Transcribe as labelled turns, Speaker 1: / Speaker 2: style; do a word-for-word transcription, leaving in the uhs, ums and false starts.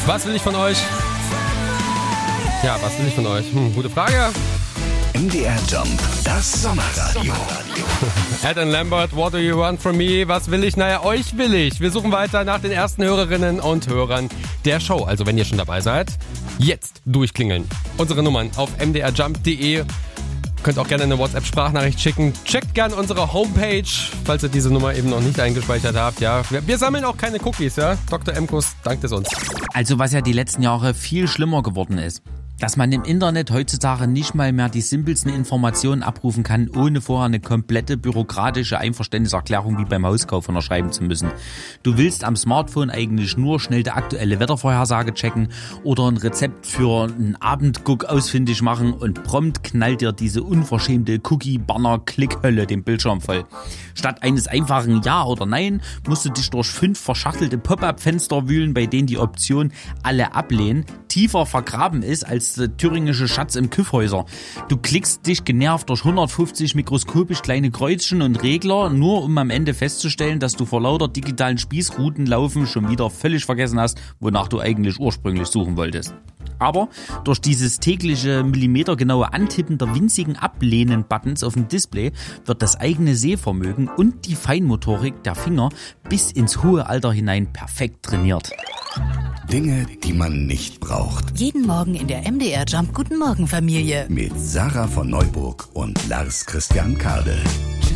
Speaker 1: Was will ich von euch? Ja, was will ich von euch? Hm, gute Frage.
Speaker 2: M D R Jump, das Sommerradio.
Speaker 1: Adam Lambert, what do you want from me? Was will ich? Naja, euch will ich. Wir suchen weiter nach den ersten Hörerinnen und Hörern der Show. Also wenn ihr schon dabei seid, jetzt durchklingeln. Unsere Nummern auf m d r jump punkt d e. Könnt auch gerne eine WhatsApp-Sprachnachricht schicken. Checkt gerne unsere Homepage, falls ihr diese Nummer eben noch nicht eingespeichert habt. Ja, wir, wir sammeln auch keine Cookies, ja. Doktor Emkus dankt es uns.
Speaker 3: Also was ja die letzten Jahre viel schlimmer geworden ist. Dass man im Internet heutzutage nicht mal mehr die simpelsten Informationen abrufen kann, ohne vorher eine komplette bürokratische Einverständniserklärung wie beim Hauskauf unterschreiben zu müssen. Du willst am Smartphone eigentlich nur schnell die aktuelle Wettervorhersage checken oder ein Rezept für einen Abendguck ausfindig machen und prompt knallt dir diese unverschämte Cookie-Banner-Klickhölle den Bildschirm voll. Statt eines einfachen Ja oder Nein musst du dich durch fünf verschachtelte Pop-up-Fenster wühlen, bei denen die Option Alle ablehnen tiefer vergraben ist als der thüringische Schatz im Kiffhäuser. Du klickst dich genervt durch hundertfünfzig mikroskopisch kleine Kreuzchen und Regler, nur um am Ende festzustellen, dass du vor lauter digitalen Spießrutenlaufen schon wieder völlig vergessen hast, wonach du eigentlich ursprünglich suchen wolltest. Aber durch dieses tägliche millimetergenaue Antippen der winzigen Ablehnen-Buttons auf dem Display wird das eigene Sehvermögen und die Feinmotorik der Finger bis ins hohe Alter hinein perfekt trainiert.
Speaker 2: Dinge, die man nicht braucht.
Speaker 4: Jeden Morgen in der M D R Jump Guten Morgen Familie.
Speaker 2: Mit Sarah von Neuburg und Lars Christian Kardel.